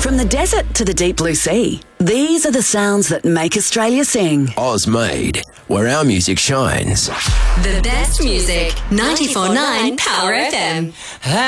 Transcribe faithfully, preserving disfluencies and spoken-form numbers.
From the desert to the deep blue sea, these are the sounds that make Australia sing. Ozmade, where our music shines. The best music, ninety-four point nine Power F M.